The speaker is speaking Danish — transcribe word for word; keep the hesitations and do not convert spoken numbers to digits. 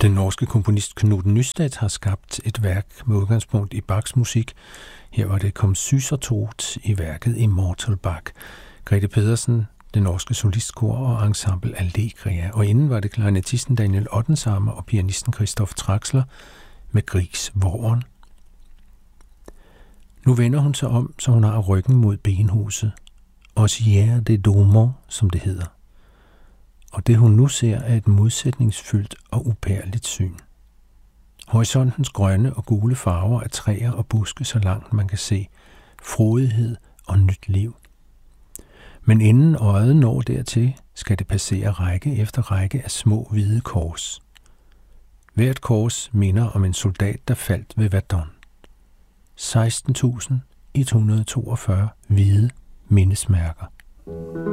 Den norske komponist Knud Nystedt har skabt et værk med udgangspunkt i Bachs musik. Her var det Kom Sysertot i værket Immortal Bach. Grete Pedersen, det norske solistkor og ensemble Allegria. Og inden var det klarinettisten Daniel Ottensamer og pianisten Christoph Traxler med Griegs Våren. Nu vender hun sig om, så hun har ryggen mod benhuset. Osier de Daumont, som det hedder. Og det hun nu ser er et modsætningsfyldt og upærligt syn. Horisontens grønne og gule farver af træer og buske, så langt man kan se, frodighed og nyt liv. Men inden øjet når dertil, skal det passere række efter række af små hvide kors. Hvert kors minder om en soldat, der faldt ved Verdun. seksten tusind et hundrede toogfyrre hvide mindesmærker.